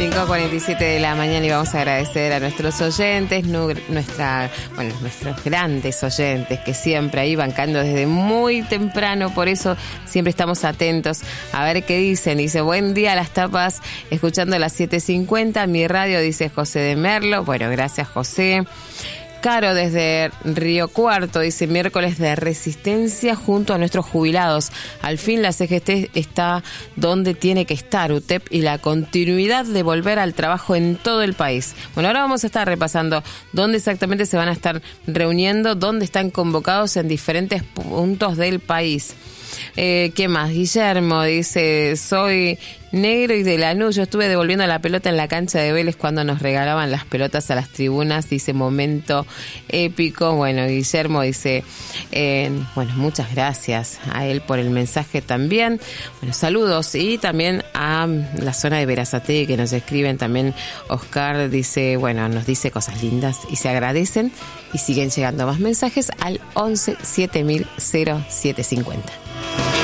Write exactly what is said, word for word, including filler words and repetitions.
cinco cuarenta y siete de la mañana y vamos a agradecer a nuestros oyentes, nuestra, bueno, nuestros grandes oyentes que siempre ahí bancando desde muy temprano, por eso siempre estamos atentos a ver qué dicen. Dice, buen día Las Tapas, escuchando las siete cincuenta, mi radio, dice José de Merlo. Bueno, gracias José. Caro desde Río Cuarto dice, miércoles de resistencia junto a nuestros jubilados. Al fin la C G T está donde tiene que estar, U T E P, y la continuidad de volver al trabajo en todo el país. Bueno, ahora vamos a estar repasando dónde exactamente se van a estar reuniendo, dónde están convocados en diferentes puntos del país. Eh, ¿Qué más? Guillermo dice, soy negro y de Lanús, yo estuve devolviendo la pelota en la cancha de Vélez cuando nos regalaban las pelotas a las tribunas, dice, momento épico. Bueno, Guillermo dice, eh, bueno, muchas gracias a él por el mensaje también. Bueno, saludos, y también a la zona de Berazategui que nos escriben también. Oscar dice, bueno, nos dice cosas lindas y se agradecen, y siguen llegando más mensajes al once siete mil cero siete cincuenta.